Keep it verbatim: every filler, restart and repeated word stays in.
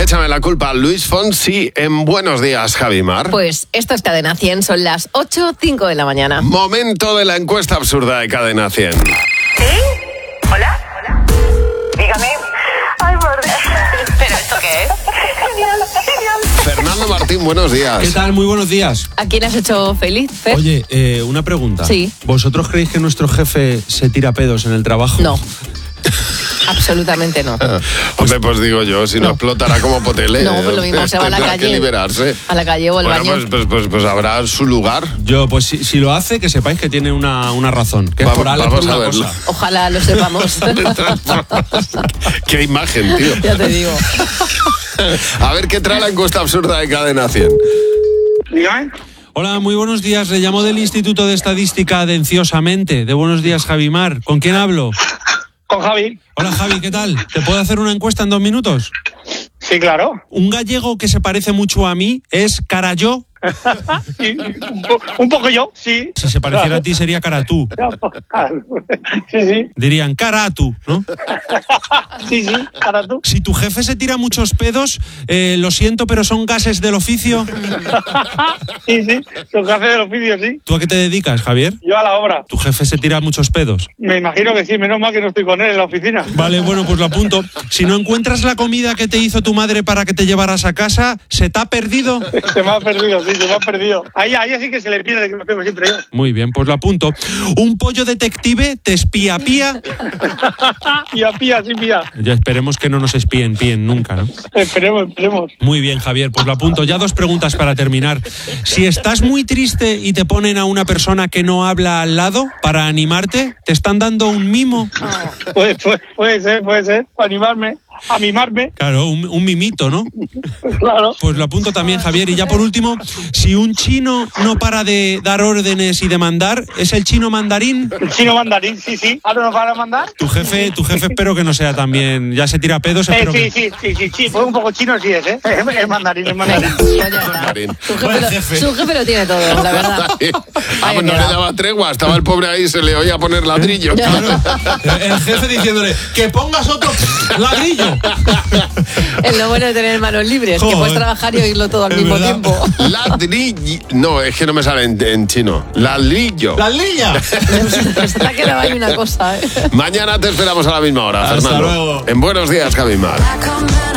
Échame la culpa, Luis Fonsi en Buenos Días, Javimar. Pues esto es Cadena cien, son las ocho cinco de la mañana. Momento de la encuesta absurda de Cadena cien. ¿Sí? ¿Hola? ¿Hola? Dígame. Ay, por Dios. ¿Pero esto qué es? Genial, genial. Fernando Martín, buenos días. ¿Qué tal? Muy buenos días. ¿A quién has hecho feliz, Fer? Oye, eh, una pregunta. Sí. ¿Vosotros creéis que nuestro jefe se tira pedos en el trabajo? No. Absolutamente no. Hombre, pues digo yo, si no, No. explotará como potele. No, pues lo mismo, se va a la tendrá calle. que liberarse. A la calle o al Bueno, baño. pues, pues, pues, pues habrá su lugar. Yo, pues si, si lo hace, que sepáis que tiene una, una razón. Que es Vamos- por Alex vamos por a una verlo. cosa. Ojalá lo sepamos. Qué imagen, tío. Ya te digo. A ver qué trae la encuesta absurda de Cadena cien. Dígame. Hola, muy buenos días. Le llamo del Instituto de Estadística Atenciosamente. De Buenos Días, Javimar. ¿Con quién hablo? Con Javi. Hola, Javi, ¿qué tal? ¿Te puedo hacer una encuesta en dos minutos? Sí, claro. Un gallego que se parece mucho a mí es Carayó. Sí, un, po- un poco yo, sí. Si se pareciera a ti sería Caratú. Sí, sí. Dirían Caratu, ¿no? Sí, sí. Ahora tú. Si tu jefe se tira muchos pedos, eh, lo siento, pero son gases del oficio. Sí, sí. Su jefe del oficio, sí. ¿Tú a qué te dedicas, Javier? Yo a la obra. Tu jefe se tira muchos pedos. Me imagino que sí. Menos mal que no estoy con él en la oficina. Vale, bueno, pues lo apunto. Si no encuentras la comida que te hizo tu madre para que te llevaras a casa, ¿se te ha perdido? Se me ha perdido, sí, se me ha perdido. Ahí, ahí sí que se le pierde, que lo tengo siempre yo. Muy bien, pues lo apunto. ¿Un pollo detective te espía pía? Pía, pía, sí, pía. Ya esperemos que no nos espíen, píen nunca, ¿no? Esperemos, esperemos. Muy bien, Javier, pues lo apunto. Ya dos preguntas para terminar. Si estás muy triste y te ponen a una persona que no habla al lado para animarte, ¿te están dando un mimo? Puede, puede, puede ser, puede ser. Para animarme, a mimarme. Claro, un, un mimito, ¿no? Claro. Pues lo apunto también, Javier. Y ya por último, si un chino no para de dar órdenes y de mandar, ¿es el chino mandarín? El chino mandarín, sí, sí. ¿Ahora nos van a mandar? Tu jefe, tu jefe espero que no sea también, ya se tira pedos, Eh, espero sí, que... sí, sí, sí, sí. Fue un poco chino, sí es, ¿eh? El mandarín, el mandarín. Pues ya está. Marín. Su jefe, lo, su jefe lo tiene todo, la verdad. Ah, pues Ahí no le queda. daba tregua, estaba el pobre ahí, se le oía poner ladrillo. El jefe diciéndole, que pongas otro ladrillo. Es lo bueno de tener manos libres, que Joder. puedes trabajar y oírlo todo al Es mismo verdad. tiempo. Ladrillo. No, es que no me sale en, en chino. Ladrillo. ¡Ladrilla! Se te ha quedado ahí una cosa, ¿eh? Mañana te esperamos a la misma hora, Hasta Fernando. luego. En Buenos Días, Javimar. Like a man